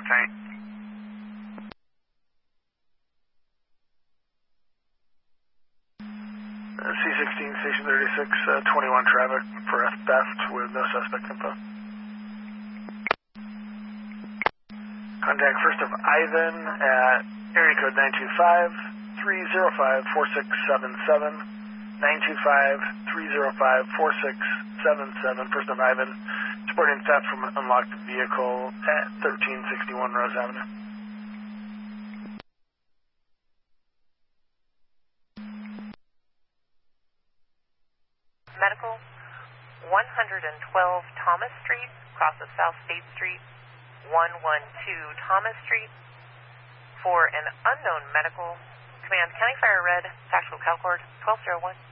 tank. C-16, Station 36, 21 traffic for theft with no suspect info. Contact first of Ivan at area code 925-305-4677. 925-305-4677. First of Ivan, supporting theft from an unlocked vehicle at 1361 Rose Avenue. Medical, 112 Thomas Street, across of South State Street, 112 Thomas Street, for an unknown medical. Command, County Fire Red, Tactical Calcord, 1201.